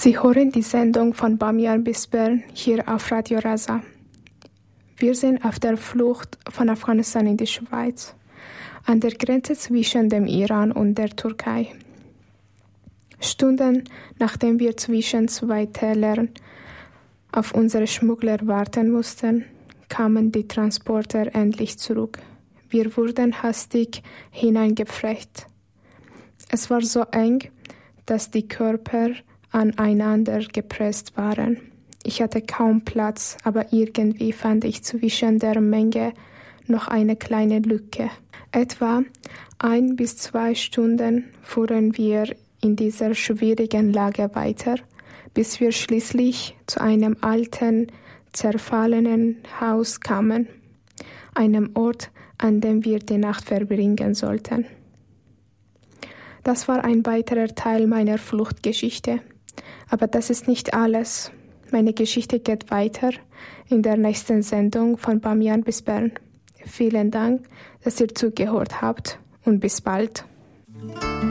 Sie hören die Sendung von Bamiyan bis Bern hier auf Radio Raza. Wir sind auf der Flucht von Afghanistan in die Schweiz, an der Grenze zwischen dem Iran und der Türkei. Stunden nachdem wir zwischen zwei Tälern auf unsere Schmuggler warten mussten, kamen die Transporter endlich zurück. Wir wurden hastig hineingepfercht. Es war so eng, dass die Körper aneinander gepresst waren. Ich hatte kaum Platz, aber irgendwie fand ich zwischen der Menge noch eine kleine Lücke. Etwa 1 bis 2 Stunden fuhren wir in dieser schwierigen Lage weiter, bis wir schließlich zu einem alten, zerfallenen Haus kamen, einem Ort, an dem wir die Nacht verbringen sollten. Das war ein weiterer Teil meiner Fluchtgeschichte. Aber das ist nicht alles. Meine Geschichte geht weiter in der nächsten Sendung von Bamiyan bis Bern. Vielen Dank, dass ihr zugehört habt und bis bald.